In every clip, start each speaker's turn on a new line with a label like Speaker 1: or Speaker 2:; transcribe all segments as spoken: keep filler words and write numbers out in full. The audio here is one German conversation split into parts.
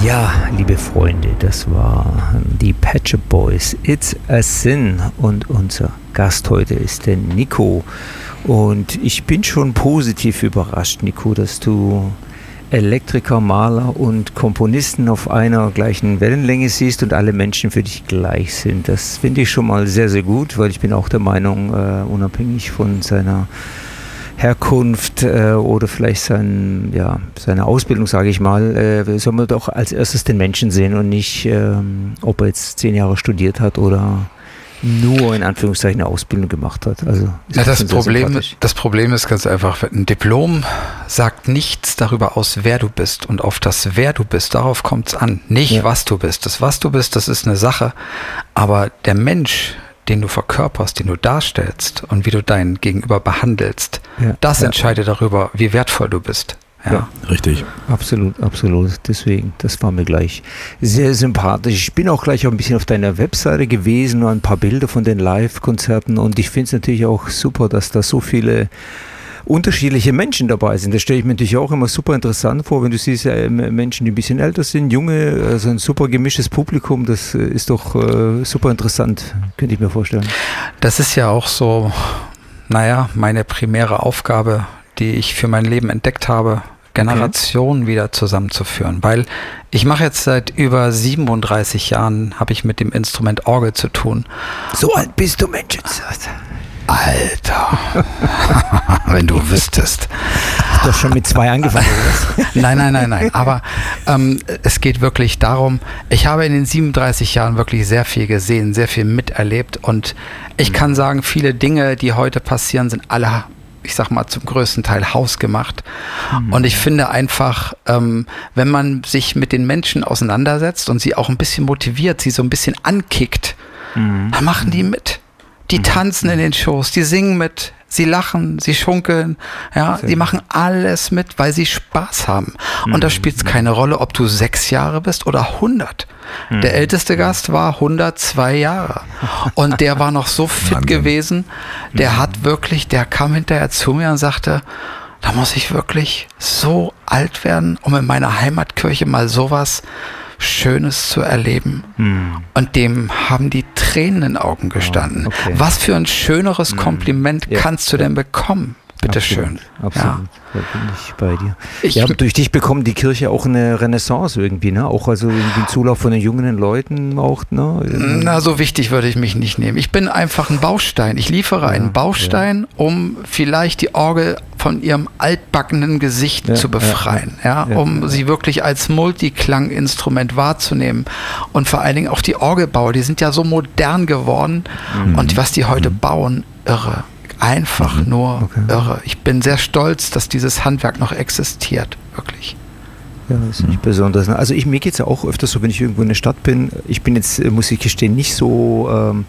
Speaker 1: Ja, liebe Freunde, das waren die Pet Shop Boys, It's a Sin, und unser Gast heute ist der Nico. Und ich bin schon positiv überrascht, Nico, dass du Elektriker, Maler und Komponisten auf einer gleichen Wellenlänge siehst und alle Menschen für dich gleich sind. Das finde ich schon mal sehr, sehr gut, weil ich bin auch der Meinung, uh, unabhängig von seiner Herkunft äh, oder vielleicht sein, ja, seine Ausbildung, sage ich mal, äh, soll man doch als erstes den Menschen sehen und nicht, ähm, ob er jetzt zehn Jahre studiert hat oder nur in Anführungszeichen eine Ausbildung gemacht hat. Also
Speaker 2: ja, das, Problem, das Problem ist ganz einfach, ein Diplom sagt nichts darüber aus, wer du bist, und auf das wer du bist, darauf kommt es an, nicht ja. was du bist. Das was du bist, das ist eine Sache, aber der Mensch, den du verkörperst, den du darstellst und wie du dein Gegenüber behandelst, ja, das ja. entscheidet darüber, wie wertvoll du bist. Ja.
Speaker 3: ja, richtig.
Speaker 1: Absolut, absolut. Deswegen, das war mir gleich sehr sympathisch. Ich bin auch gleich auch ein bisschen auf deiner Webseite gewesen, nur ein paar Bilder von den Live-Konzerten, und ich finde es natürlich auch super, dass da so viele unterschiedliche Menschen dabei sind. Das stelle ich mir natürlich auch immer super interessant vor, wenn du siehst, ja, Menschen, die ein bisschen älter sind, junge, also ein super gemischtes Publikum, das ist doch äh, super interessant, könnte ich mir vorstellen.
Speaker 2: Das ist ja auch so, naja, meine primäre Aufgabe, die ich für mein Leben entdeckt habe, Generationen okay. wieder zusammenzuführen, weil ich mache jetzt seit über siebenunddreißig Jahren, habe ich mit dem Instrument Orgel zu tun.
Speaker 1: So alt bist du, Mensch.
Speaker 2: Alter, wenn du wüsstest.
Speaker 1: Hast doch schon mit zwei angefangen, oder?
Speaker 2: Nein, nein, nein, nein. Aber ähm, es geht wirklich darum, ich habe in den siebenunddreißig Jahren wirklich sehr viel gesehen, sehr viel miterlebt, und ich mhm. kann sagen, viele Dinge, die heute passieren, sind alle, ich sag mal, zum größten Teil hausgemacht. Mhm. Und ich finde einfach, ähm, wenn man sich mit den Menschen auseinandersetzt und sie auch ein bisschen motiviert, sie so ein bisschen ankickt, mhm. dann machen die mit. Die mhm. tanzen in den Shows, die singen mit, sie lachen, sie schunkeln, ja, die machen alles mit, weil sie Spaß haben. Mhm. Und da spielt es keine Rolle, ob du sechs Jahre bist oder hundert. Mhm. Der älteste Gast war hundertzwei Jahre. Und der war noch so fit Wahnsinn. gewesen, der mhm. hat wirklich, der kam hinterher zu mir und sagte, da muss ich wirklich so alt werden, um in meiner Heimatkirche mal sowas Schönes zu erleben. Hm. Und dem haben die Tränen in den Augen gestanden. Oh, okay. Was für ein schöneres hm. Kompliment ja. kannst du denn bekommen? Bitteschön.
Speaker 1: Absolut, absolut. Ja. Da bin ich bei dir. Ich ja, durch dich bekommt die Kirche auch eine Renaissance irgendwie, ne? Auch also irgendwie ein Zulauf von den jungen Leuten auch, ne?
Speaker 2: Na, so wichtig würde ich mich nicht nehmen. Ich bin einfach ein Baustein. Ich liefere ja, einen Baustein, ja. um vielleicht die Orgel von ihrem altbackenen Gesicht ja, zu befreien, ja, ja, ja um ja. sie wirklich als Multiklanginstrument wahrzunehmen. Und vor allen Dingen auch die Orgelbauer, die sind ja so modern geworden, mhm. und was die heute mhm. bauen, irre. Einfach mhm. nur okay. irre. Ich bin sehr stolz, dass dieses Handwerk noch existiert, wirklich.
Speaker 1: Ja, das ist nicht besonders. Also ich, mir geht es ja auch öfters so, wenn ich irgendwo in der Stadt bin. Ich bin jetzt, muss ich gestehen, nicht so ähm,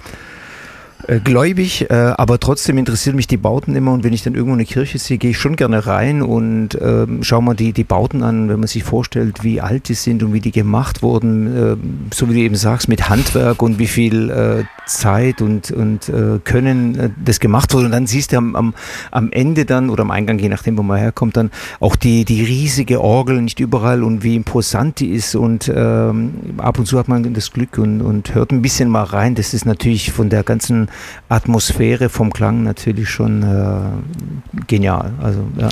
Speaker 1: äh, gläubig, äh, aber trotzdem interessieren mich die Bauten immer, und wenn ich dann irgendwo eine Kirche sehe, gehe ich schon gerne rein und äh, schaue mal die, die Bauten an, wenn man sich vorstellt, wie alt die sind und wie die gemacht wurden, äh, so wie du eben sagst, mit Handwerk und wie viel äh, Zeit und, und äh, Können äh, das gemacht wurde, und dann siehst du am, am, am Ende dann oder am Eingang, je nachdem, wo man herkommt, dann auch die, die riesige Orgel, nicht überall, und wie imposant die ist, und ähm, ab und zu hat man das Glück und, und hört ein bisschen mal rein. Das ist natürlich von der ganzen Atmosphäre, vom Klang natürlich schon äh, genial. Also ja.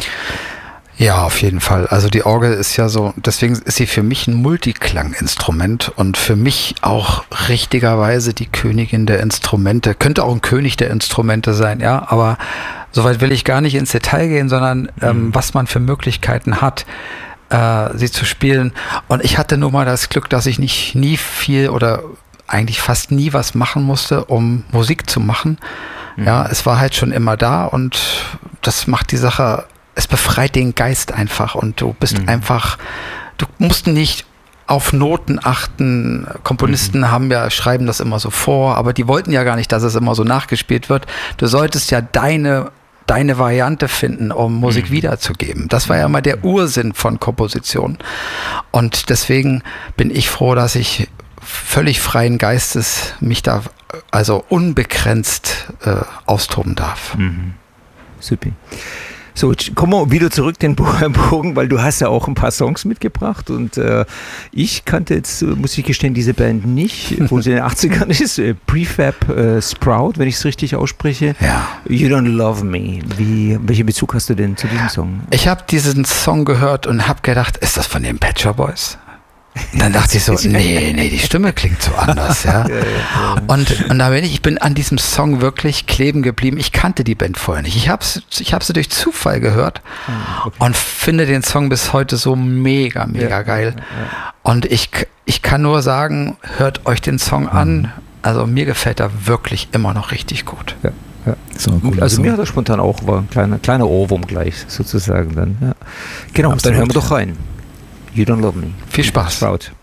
Speaker 2: Ja, auf jeden Fall. Also die Orgel ist ja so, deswegen ist sie für mich ein Multiklanginstrument und für mich auch richtigerweise die Königin der Instrumente. Könnte auch ein König der Instrumente sein, ja, aber soweit will ich gar nicht ins Detail gehen, sondern ähm, mhm. was man für Möglichkeiten hat, äh, sie zu spielen. Und ich hatte nur mal das Glück, dass ich nicht nie viel oder eigentlich fast nie was machen musste, um Musik zu machen. Mhm. Ja, es war halt schon immer da, und das macht die Sache, es befreit den Geist einfach, und du bist mhm. einfach, du musst nicht auf Noten achten. Komponisten mhm. haben ja, schreiben das immer so vor, aber die wollten ja gar nicht, dass es immer so nachgespielt wird. Du solltest ja deine deine Variante finden, um Musik mhm. wiederzugeben. Das war ja immer der Ursinn von Komposition. Und deswegen bin ich froh, dass ich völlig freien Geistes mich da also unbegrenzt äh, austoben darf.
Speaker 1: Mhm. Super. So, jetzt kommen wir wieder zurück den Bogen, weil du hast ja auch ein paar Songs mitgebracht und äh, ich kannte jetzt, muss ich gestehen, diese Band nicht, wo sie in den achtzigern ist, äh, Prefab äh, Sprout, wenn ich es richtig ausspreche.
Speaker 2: Ja.
Speaker 1: You Don't Love Me. Wie, welchen Bezug hast du denn zu diesem Song?
Speaker 2: Ich habe diesen Song gehört und habe gedacht, ist das von den Pet Shop Boys? Und dann dachte ich so, nee, nee, die Stimme klingt so anders, ja.
Speaker 1: Ja, ja, ja.
Speaker 2: Und, und da bin ich, ich bin an diesem Song wirklich kleben geblieben. Ich kannte die Band vorher nicht. Ich habe ich hab sie durch Zufall gehört
Speaker 1: okay.
Speaker 2: und finde den Song bis heute so mega, mega
Speaker 1: Ja,
Speaker 2: geil.
Speaker 1: ja, ja.
Speaker 2: Und ich, ich kann nur sagen, hört euch den Song an. Also mir gefällt er wirklich immer noch richtig gut.
Speaker 1: Ja, ja.
Speaker 3: So ein cooler
Speaker 1: Also
Speaker 3: Song.
Speaker 1: mir hat er spontan auch, war ein kleiner, kleiner Ohrwurm gleich sozusagen dann. Ja. Genau,
Speaker 3: Absolut.
Speaker 1: dann hören wir doch rein. You Don't Love Me.
Speaker 2: Viel Spaß.
Speaker 1: Sprout.